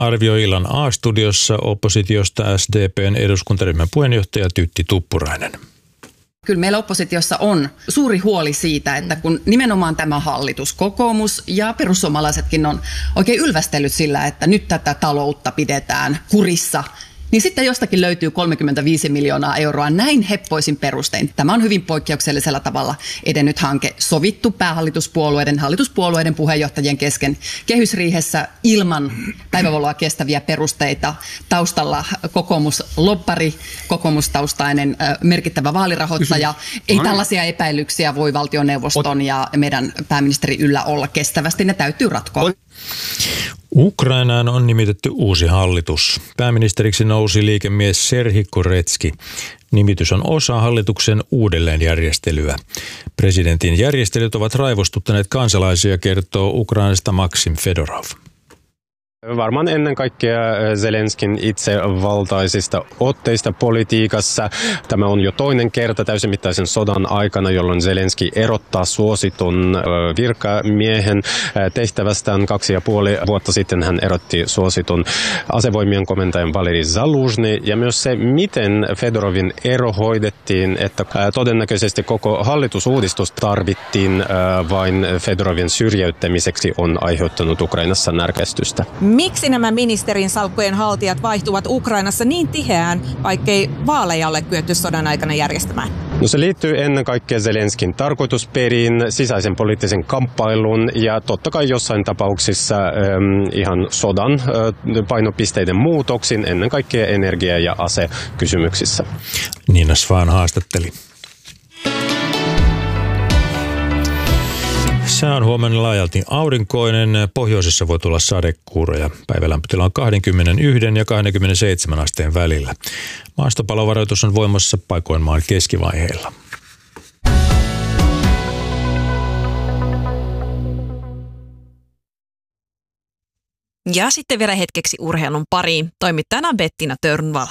arvioi illan A-studiossa oppositiosta SDP:n eduskuntaryhmän puheenjohtaja Tytti Tuppurainen. Kyllä meillä oppositiossa on suuri huoli siitä, että kun nimenomaan tämä hallitus, kokoomus ja perussuomalaisetkin on oikein ylvästellyt sillä, että nyt tätä taloutta pidetään kurissa, niin sitten jostakin löytyy 35 miljoonaa euroa näin heppoisin perustein. Tämä on hyvin poikkeuksellisella tavalla edennyt hanke, sovittu hallituspuolueiden puheenjohtajien kesken kehysriihessä ilman päivävaloa kestäviä perusteita. Taustalla kokoomuslobbari, kokoomustaustainen merkittävä vaalirahoittaja. Ei tällaisia epäilyksiä voi valtioneuvoston ja meidän pääministeri yllä olla kestävästi. Ne täytyy ratkoa. Ukrainaan on nimitetty uusi hallitus. Pääministeriksi nousi liikemies Serhii Koretsky. Nimitys on osa hallituksen uudelleenjärjestelyä. Presidentin järjestelyt ovat raivostuttaneet kansalaisia, kertoo Ukrainasta Maksim Fedorov. Varmaan ennen kaikkea Zelenskin itsevaltaisista otteista politiikassa. Tämä on jo toinen kerta täysimittaisen sodan aikana, jolloin Zelenski erottaa suositun virkamiehen tehtävästään. 2,5 vuotta sitten hän erotti suositun asevoimien komentajan Valeri Zaluzhny. Ja myös se, miten Fedorovin ero hoidettiin, että todennäköisesti koko hallitusuudistus tarvittiin vain Fedorovin syrjäyttämiseksi, on aiheuttanut Ukrainassa närkästystä. Miksi nämä ministerin salkkujen haltijat vaihtuvat Ukrainassa niin tiheään, vaikkei vaaleja ole kyetty sodan aikana järjestämään? No se liittyy ennen kaikkea Zelenskin tarkoitusperiin, sisäisen poliittisen kamppailuun ja totta kai jossain tapauksissa ihan sodan painopisteiden muutoksiin, ennen kaikkea energia- ja asekysymyksissä. Niina Svahn haastatteli. Sää on huomenna laajalti aurinkoinen. Pohjoisessa voi tulla sadekuuroja. Päivälämpötila on 21 ja 27 asteen välillä. Maastopalovaroitus on voimassa paikoin maan keskivaiheilla. Ja sitten vielä hetkeksi urheilun pariin. Toimittajana Bettina Törnvall.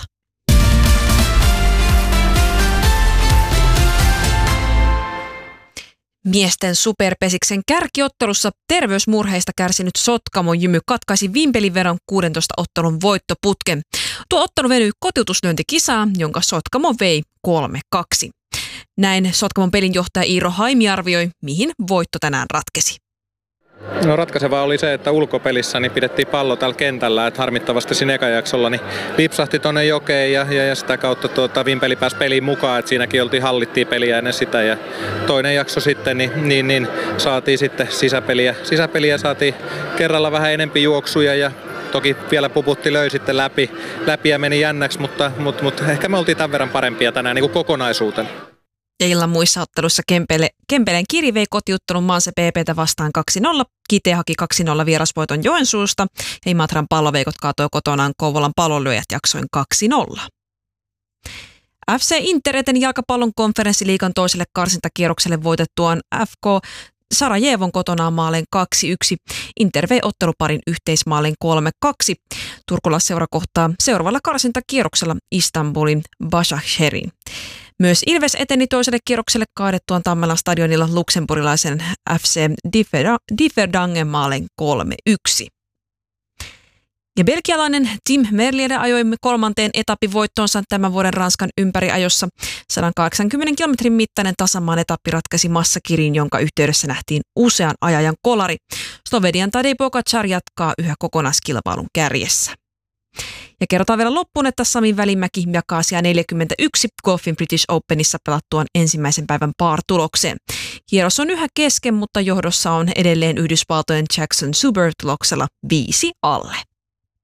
Miesten superpesiksen kärkiottelussa terveysmurheista kärsinyt Sotkamon Jymy katkaisi Vimpeliveron 16 ottelun voittoputken. Tuo ottelu venyi kotiutuslyöntikisaan, jonka Sotkamo vei 3-2. Näin Sotkamon pelinjohtaja Iiro Haimi arvioi, mihin voitto tänään ratkesi. No ratkaisevaa oli se, että ulkopelissä niin pidettiin pallo täällä kentällä, että harmittavasti siinä ekajaksolla niin lipsahti tuonne jokeen ja sitä kautta Vimpeli pääsi peliin mukaan, että siinäkin hallittiin peliä ennen sitä ja toinen jakso sitten niin saatiin sitten sisäpeliä saatiin kerralla vähän enempi juoksuja ja toki vielä Puputti löi sitten läpi ja meni jännäksi, mutta ehkä me oltiin tämän verran parempia tänään niin kuin kokonaisuutena. Ja illan muissa ottelussa Kempeleen Kiri vei kotiuttelun Manse PP:tä vastaan 2-0. Kite haki 2-0 vierasvoiton Joensuusta ja Imatran Palloveikot kaatoi kotonaan Kouvolan Pallonlyöjät jaksoin 2-0. FC Intereten jalkapallon konferenssiliigan toiselle karsintakierrokselle voitettuaan FK Sarajevon kotonaan maalin 2-1. Inter vei otteluparin yhteismaalin 3-2. Turkulaisseura kohtaa seuraavalla karsintakierroksella Istanbulin Başakşehir'in. Myös Ilves eteni toiselle kierrokselle kaadettuaan Tammelan stadionilla luksemburilaisen FC Differdangen maalin 3-1. Ja belgialainen Tim Merlier ajoi kolmanteen etappivoittoonsa tämän vuoden Ranskan ympäriajossa. 180 kilometrin mittainen tasamaan etappi ratkaisi massakiriin, jonka yhteydessä nähtiin usean ajajan kolari. Slovenian Tadej Pogačar jatkaa yhä kokonaiskilpailun kärjessä. Ja kerrotaan vielä loppuun, että Sami Välimäki jakaa sijaa 41 golfin British Openissa pelattuaan ensimmäisen päivän par-tulokseen. Kierros on yhä kesken, mutta johdossa on edelleen Yhdysvaltojen Jackson Suber tuloksella 5 alle.